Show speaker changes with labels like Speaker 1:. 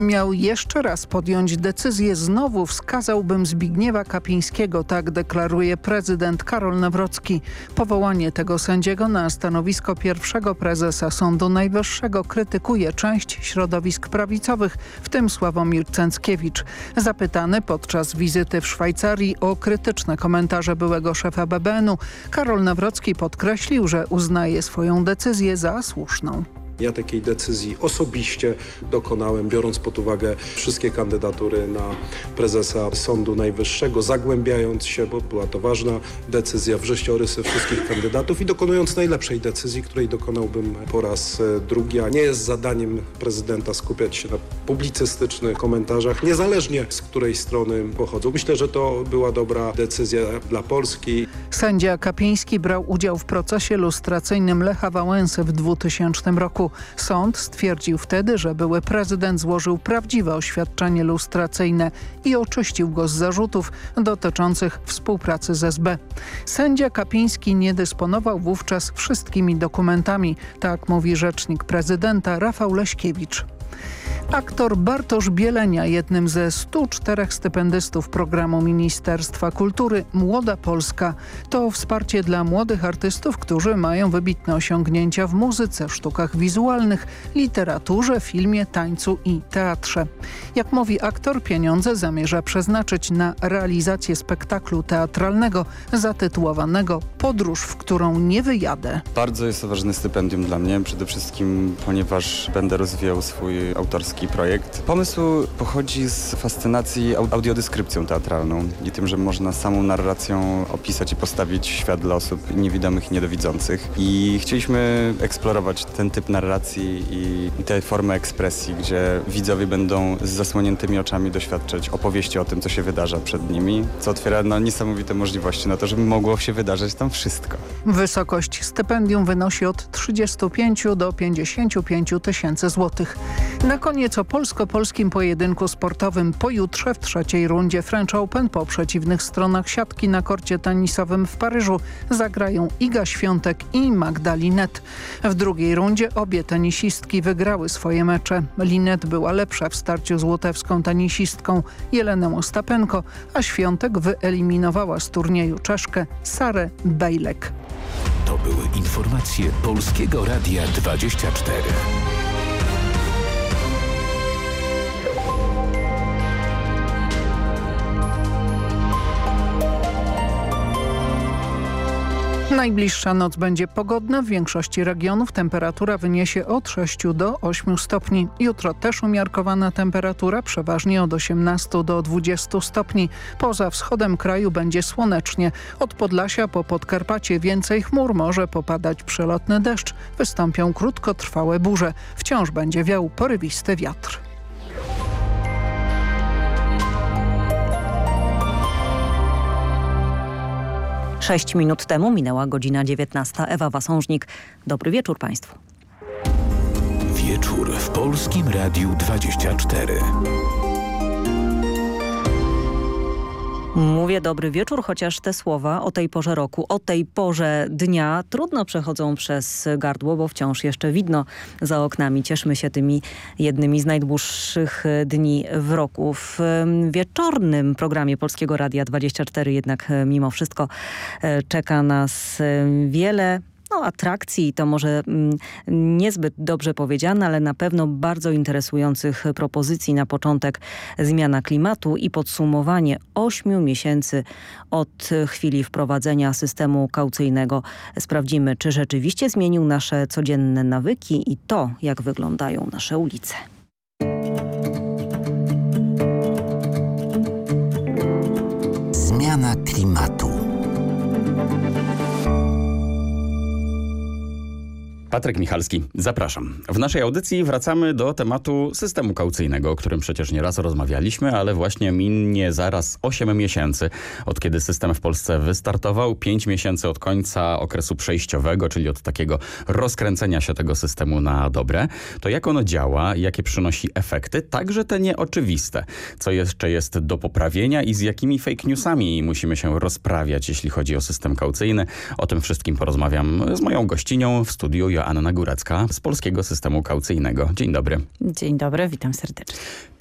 Speaker 1: Miał jeszcze raz podjąć decyzję, znowu wskazałbym Zbigniewa Kapińskiego, tak deklaruje prezydent Karol Nawrocki. Powołanie tego sędziego na stanowisko pierwszego prezesa Sądu Najwyższego krytykuje część środowisk prawicowych, w tym Sławomir Cęckiewicz. Zapytany podczas wizyty w Szwajcarii o krytyczne komentarze byłego szefa BBN-u, Karol Nawrocki podkreślił, że uznaje swoją decyzję za słuszną.
Speaker 2: Ja takiej decyzji osobiście dokonałem, biorąc pod uwagę wszystkie kandydatury na prezesa Sądu Najwyższego, zagłębiając się, bo była to ważna decyzja, w życiorysy wszystkich kandydatów i dokonując najlepszej decyzji, której dokonałbym po raz drugi. A nie jest zadaniem prezydenta skupiać się na publicystycznych komentarzach, niezależnie z której strony pochodzą. Myślę, że to była dobra decyzja dla Polski.
Speaker 1: Sędzia Kapiński brał udział w procesie lustracyjnym Lecha Wałęsy w 2000 roku. Sąd stwierdził wtedy, że były prezydent złożył prawdziwe oświadczenie lustracyjne i oczyścił go z zarzutów dotyczących współpracy z SB. Sędzia Kapiński nie dysponował wówczas wszystkimi dokumentami, tak mówi rzecznik prezydenta Rafał Leśkiewicz. Aktor Bartosz Bielenia, jednym ze 104 stypendystów programu Ministerstwa Kultury Młoda Polska. To wsparcie dla młodych artystów, którzy mają wybitne osiągnięcia w muzyce, sztukach wizualnych, literaturze, filmie, tańcu i teatrze. Jak mówi aktor, pieniądze zamierza przeznaczyć na realizację spektaklu teatralnego zatytułowanego Podróż, w którą nie wyjadę.
Speaker 3: Bardzo jest to ważne stypendium dla mnie, przede wszystkim ponieważ będę rozwijał swój autorski projekt. Pomysł pochodzi z fascynacji audiodeskrypcją teatralną i tym, że można samą narracją opisać i postawić świat dla osób niewidomych i niedowidzących. I chcieliśmy eksplorować ten typ narracji i te formy ekspresji, gdzie widzowie będą z zasłoniętymi oczami doświadczać opowieści o tym, co się wydarza przed nimi, co otwiera niesamowite możliwości na to, żeby mogło się wydarzać tam wszystko.
Speaker 1: Wysokość stypendium wynosi od 35 do 55 tysięcy złotych. Na koniec o polsko-polskim pojedynku sportowym. Pojutrze w trzeciej rundzie French Open po przeciwnych stronach siatki na korcie tenisowym w Paryżu zagrają Iga Świątek i Magda Linette. W drugiej rundzie obie tenisistki wygrały swoje mecze. Linette była lepsza w starciu z łotewską tenisistką Jeleną Ostapenko, a Świątek wyeliminowała z turnieju Czeszkę Sarę Bejlek.
Speaker 4: To były informacje Polskiego Radia 24.
Speaker 1: Najbliższa noc będzie pogodna. W większości regionów temperatura wyniesie od 6 do 8 stopni. Jutro też umiarkowana temperatura, przeważnie od 18 do 20 stopni. Poza wschodem kraju będzie słonecznie. Od Podlasia po Podkarpacie więcej chmur, może popadać przelotny deszcz. Wystąpią krótkotrwałe burze. Wciąż będzie wiał porywisty wiatr.
Speaker 5: Sześć minut temu minęła godzina 19. Ewa Wasążnik. Dobry wieczór Państwu.
Speaker 4: Wieczór w Polskim Radiu 24.
Speaker 5: Mówię dobry wieczór, chociaż te słowa o tej porze roku, o tej porze dnia trudno przechodzą przez gardło, bo wciąż jeszcze widno za oknami. Cieszmy się tymi jednymi z najdłuższych dni w roku. W wieczornym programie Polskiego Radia 24 jednak mimo wszystko czeka nas wiele atrakcji, to może niezbyt dobrze powiedziane, ale na pewno bardzo interesujących propozycji. Na początek zmiana klimatu i podsumowanie 8 miesięcy od chwili wprowadzenia systemu kaucyjnego. Sprawdzimy, czy rzeczywiście zmienił nasze codzienne nawyki i to, jak wyglądają nasze ulice.
Speaker 6: Zmiana klimatu.
Speaker 7: Patryk Michalski, zapraszam. W naszej audycji wracamy do tematu systemu kaucyjnego, o którym przecież nieraz rozmawialiśmy, ale właśnie minie zaraz 8 miesięcy, od kiedy system w Polsce wystartował, 5 miesięcy od końca okresu przejściowego, czyli od takiego rozkręcenia się tego systemu na dobre. To jak ono działa, jakie przynosi efekty, także te nieoczywiste. Co jeszcze jest do poprawienia i z jakimi fake newsami musimy się rozprawiać, jeśli chodzi o system kaucyjny. O tym wszystkim porozmawiam z moją gościnią w studiu, Joanną Anna Górecka z Polskiego Systemu Kaucyjnego. Dzień dobry.
Speaker 6: Dzień dobry, witam serdecznie.